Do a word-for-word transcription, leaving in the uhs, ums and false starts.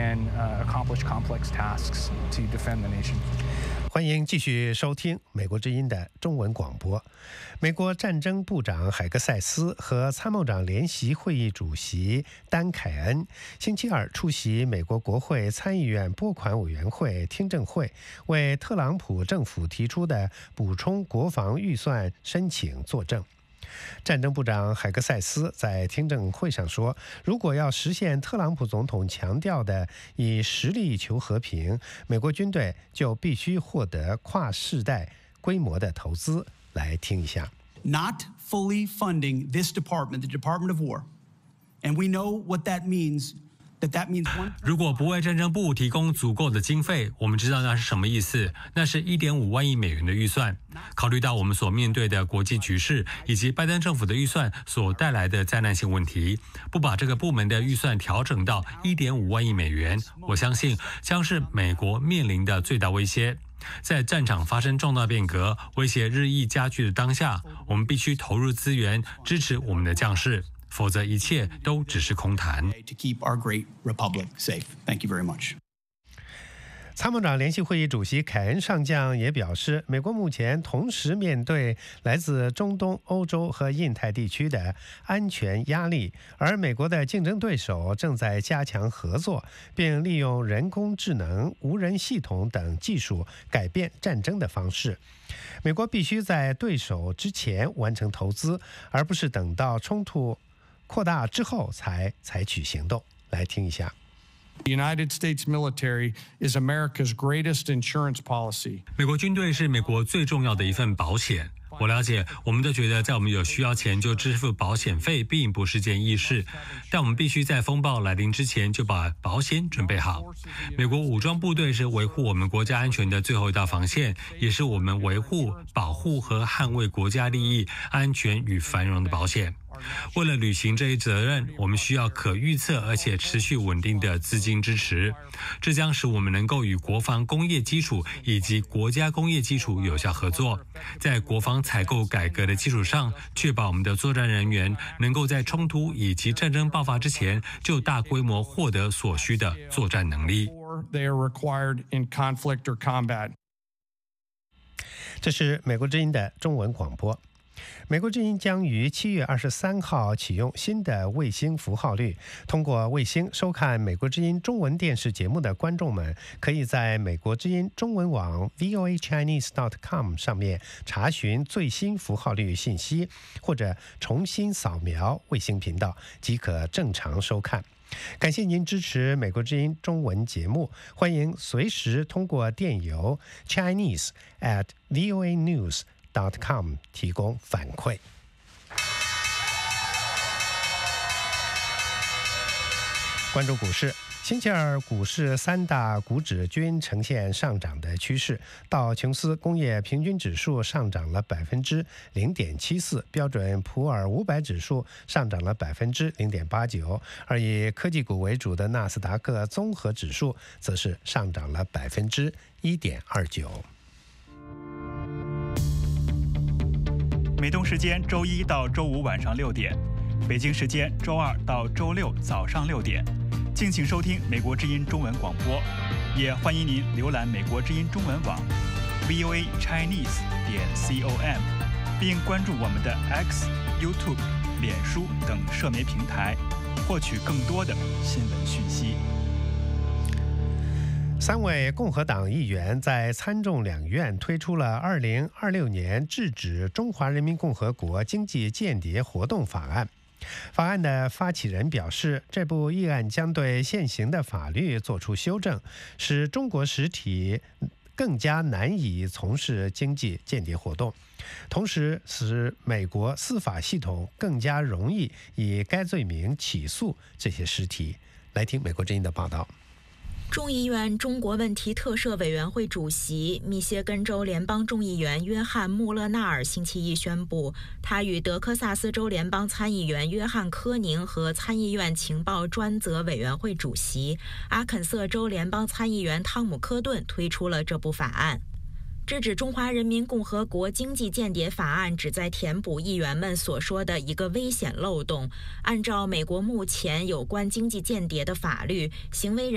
can uh, accomplish complex tasks to defend the nation. 欢迎继续收听美国之音的中文广播。美国战争部长海格塞斯和参谋长联席会议主席丹凯恩星期二出席美国国会参议院拨款委员会听证会，为特朗普政府提出的补充国防预算申请作证。战争部长海格塞斯在听证会上说，如果要实现特朗普总统强调的以实力求和平，美国军队就必须获得跨世代规模的投资。来听一下。 Not fully funding this department, the Department of War. And we know what that means. That that means one... 如果不为战争部提供足够的经费，我们知道那是什么意思。那是 一点五万亿美元的预算。考虑到我们所面对的国际局势以及拜登政府的预算所带来的灾难性问题，不把这个部门的预算调整到 一点五万亿美元，我相信将是美国面临的最大威胁。在战场发生重大变革、威胁日益加剧的当下，我们必须投入资源支持我们的将士。 否则，一切都只是空谈。参谋长联席会议主席凯恩上将也表示，美国目前同时面对来自中东、欧洲和印太地区的安全压力，而美国的竞争对手正在加强合作，并利用人工智能、无人系统等技术改变战争的方式。美国必须在对手之前完成投资，而不是等到冲突 扩大之后才采取行动。来听一下。 The United States military is America's greatest insurance policy. 美国军队是美国最重要的一份保险。我了解，我们都觉得在我们有需要前就支付保险费并不是件易事，但我们必须在风暴来临之前就把保险准备好。美国武装部队是维护我们国家安全的最后一道防线，也是我们维护、保护和捍卫国家利益、安全与繁荣的保险。 为了履行这一责任，我们需要可预测而且持续稳定的资金支持，这将使我们能够与国防工业基础以及国家工业基础有效合作，在国防采购改革的基础上，确保我们的作战人员能够在冲突以及战争爆发之前就大规模获得所需的作战能力。 这是美国之音的中文广播。 美国之音将于七月二十三号启用新的卫星符号率。通过卫星收看美国之音中文电视节目的观众们，可以在美国之音中文网 v o a chinese dot com 上面查询最新符号率信息，或者重新扫描卫星频道即可正常收看。 感谢您支持美国之音中文节目，欢迎随时通过电邮 chinese at v o a news dot com 提供反馈。关注股市，星期二股市三大股指均呈现上涨的趋势，道琼斯工业平均指数上涨了百分之零点七四，标准普尔五百指数上涨了百分之零点八九，而以科技股为主的纳斯达克综合指数则是上涨了百分之一点二九。 美东时间周一到周五晚上六点，北京时间周二到周六早上六点，敬请收听美国之音中文广播，也欢迎您浏览美国之音中文网 v o a chinese 点 com， 并关注我们的 X、YouTube、脸书等社媒平台，获取更多的新闻讯息。 三位共和党议员在参众两院推出了二零二六年制止中华人民共和国经济间谍活动法案。法案的发起人表示，这部议案将对现行的法律作出修正，使中国实体更加难以从事经济间谍活动，同时使美国司法系统更加容易以该罪名起诉这些实体。来听美国之音的报道。 众议院中国问题特设委员会主席、密歇根州联邦众议员约翰·穆勒纳尔星期一宣布，他与德克萨斯州联邦参议员约翰·科宁和参议院情报专责委员会主席、阿肯色州联邦参议员汤姆·科顿推出了这部法案。 制止中华人民共和国经济间谍法案旨在填补议员们所说的一个危险漏洞。按照美国目前有关经济间谍的法律，行为人